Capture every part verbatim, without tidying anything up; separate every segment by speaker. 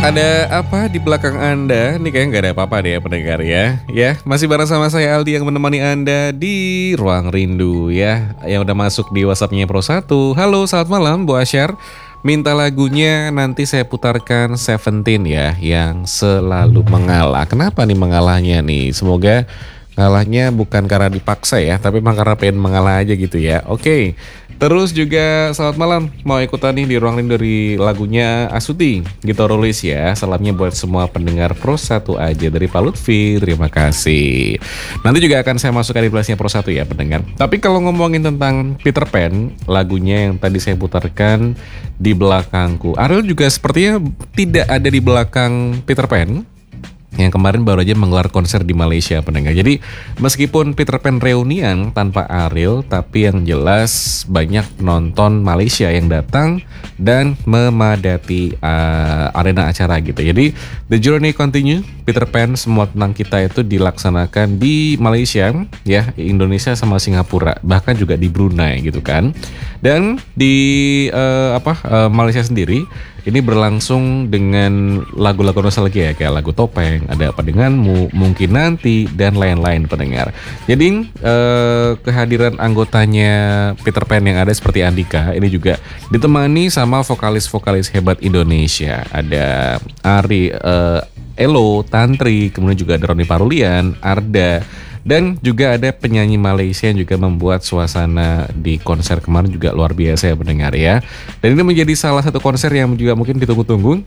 Speaker 1: Ada apa di belakang Anda? Ini kayaknya nggak ada apa-apa deh ya pendengar ya. Ya, masih bareng sama saya Aldi yang menemani Anda di Ruang Rindu ya. Yang udah masuk di WhatsApp-nya Pro satu. Halo, selamat malam Bu Asyar. Minta lagunya nanti saya putarkan Seventeen ya, yang selalu mengalah. Kenapa nih mengalahnya nih? Semoga ngalahnya bukan karena dipaksa ya, tapi memang karena pengen mengalah aja gitu ya. Oke. Terus juga selamat malam, mau ikutan nih di Ruang Rindu dari lagunya Asuti, Gitarolis ya. Salamnya buat semua pendengar Pro satu aja dari Pak Lutfi, terima kasih. Nanti juga akan saya masukkan di playlistnya Pro satu ya pendengar. Tapi kalau ngomongin tentang Peter Pan, lagunya yang tadi saya putarkan di belakangku, Ariel juga sepertinya tidak ada di belakang Peter Pan, yang kemarin baru aja menggelar konser di Malaysia pendengar. Jadi meskipun Peter Pan reunian tanpa Ariel, tapi yang jelas banyak penonton Malaysia yang datang dan memadati uh, arena acara gitu. Jadi the journey continue, Peter Pan semua tentang kita itu dilaksanakan di Malaysia ya, Indonesia sama Singapura, bahkan juga di Brunei gitu kan. Dan di uh, apa uh, Malaysia sendiri ini berlangsung dengan lagu-lagu nostalgia ya, kayak lagu Topeng, Ada Apa Denganmu, Mungkin Nanti, dan lain-lain pendengar. Jadi eh, kehadiran anggotanya Peter Pan yang ada seperti Andika ini juga ditemani sama vokalis-vokalis hebat Indonesia. Ada Ari, eh, Elo, Tantri, kemudian juga ada Roni Parulian, Arda, dan juga ada penyanyi Malaysia yang juga membuat suasana di konser kemarin juga luar biasa ya pendengar ya. Dan ini menjadi salah satu konser yang juga mungkin ditunggu-tunggu,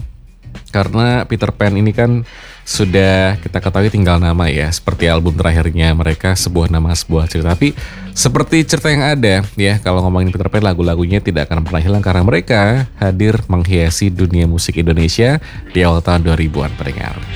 Speaker 1: karena Peter Pan ini kan sudah kita ketahui tinggal nama ya, seperti album terakhirnya mereka, sebuah nama sebuah cerita. Tapi seperti cerita yang ada ya, kalau ngomongin Peter Pan, lagu-lagunya tidak akan pernah hilang karena mereka hadir menghiasi dunia musik Indonesia di awal tahun dua ribuan pendengar.